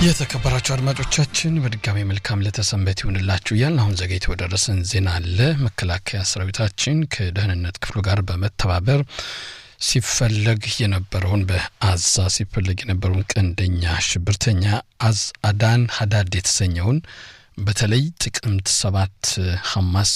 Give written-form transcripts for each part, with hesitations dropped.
የተከበራችሁ አድማጮቻችን በድጋሚ መልካም ለተሰንበት ይሁንላችሁ እያልን አሁን ዘገይቶ ወደረሰን ዜና አለ። መከላከያ ሰራዊታችን ከደህንነት ክፍሉ ጋር በመተባበር ሲፈለግ የነበረውን በአዛ ሲፈለግ የነበረውን ቀንደኛ ሽብርተኛ አዳን ሀዳድ የተሰኘውን በተለይ ጥቅምት 7 ሐማስ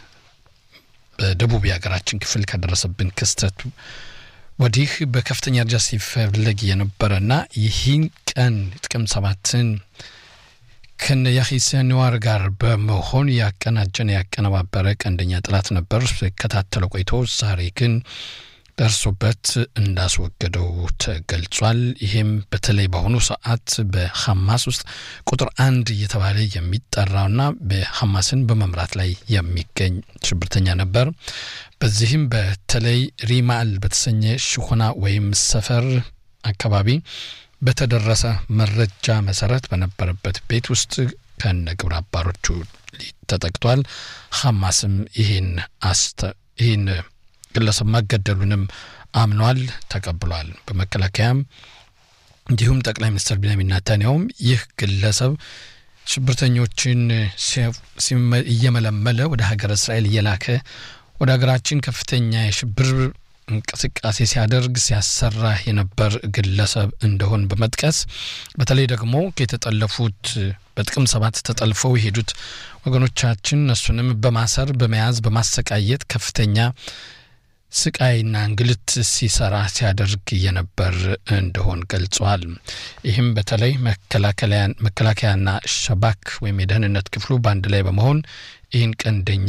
በደቡብ የሀገራችን ክፍል ከደረሰብን ክስተት ወዲህ በከፍተኛ ደረጃ ሲፈለግ የነበረና ይህን ቀን ጥቅምት 7ን ከነያሂያ ሲንዋር ጋር በመሆን ያቀነባበረ ቀንደኛ ጥላት ነበር። ከተከታተለ ቆይቶ ዛሬ ግን ደርሶበት እንዳስወገደው ተገልጿል። ይሄም በተለይ በአሁኑ ሰዓት በሐማስ ውስጥ ቁጥር 1 እየተባለ የሚጠራውና በሐማስን በመምራት ላይ የሚገኝ ሽብርተኛ ነበር። በዚህም በተለይ ሪማል በተሰኘ ሽኹና ወይም ሰፈር አካባቢ በተደረሰ መረጃ መሰረት በነበረበት ቤት ውስጥ ከነግብረ አባሮቹ ተጠቅቷል። ሐማስም ይሄን ግለሰብ ማገደሉንም አምኗል፣ ተቀብሏል። በመከላከያም እንዲሁም ጠቅላይ ሚኒስትር ቢንያሚን ኔታንያሁም ይህ ግለሰብ ሽብርተኞችን እየመለመለ ወደ ሀገረ እስራኤል እየላከ ወደ ሀገራችን ከፍተኛ የሽብር እንቅስቃሴ ሲያሰራ የነበር ግለሰብ እንደሆነ በመጥቀስ በተለይ ደግሞ ከተጠለፉት በጥቅምት 7 ተጠልፈው የሄዱት ወገኖቻችን እነሱንም በማሰር በመያዝ በማሰቃየት ከፍተኛ ስቃይና እንግልት ሲያደርግ የነበር እንደሆነ ገልጿል። ይህም በተለይ መከላከያና ሸባክ ወይም የደህንነት ክፍሉ ባንድ ላይ በመሆን ይህን ቀንደኛ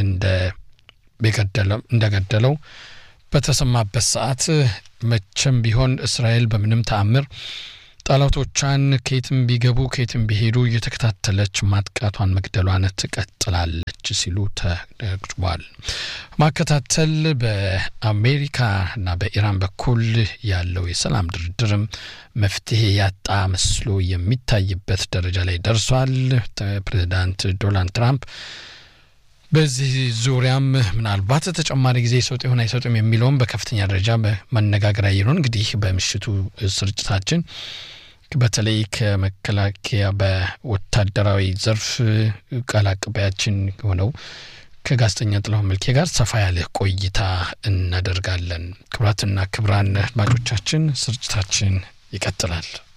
እንደገደለው በተሰማበት ሰዓት መቼም ቢሆን እስራኤል በምንም ተአምር ጠላቶቿን ከየትም ቢገቡ ከየትም ቢሄዱ እየተከታተለች ማጥቃቷን መግደሏን ትቀጥላለች ሲሉ ተናግረዋል። ማከታተል በአሜሪካና በኢራን በኩል ያለው የሰላም ድርድርም መፍትሄ ያጣ መስሎ የሚታይበት ደረጃ ላይ ደርሷል። ፕሬዝዳንት ዶናልድ ትራምፕ በዚህ ዙሪያም ምናልባት ተጨማሪ ጊዜ ይሰጡ ይሆን አይሰጡም የሚለውን በከፍተኛ ደረጃ መነጋገሪያ ይሆን። እንግዲህ በምሽቱ ስርጭታችን በተለይ ከመከላከያ በወታደራዊ ዘርፍ ቃል አቀባያችን ሆነው ከጋዜጠኛ ጥላሁን መልኬ ጋር ሰፋ ያለ ቆይታ እናደርጋለን። ክቡራትና ክቡራን አድማጮቻችን ስርጭታችን ይቀጥላል።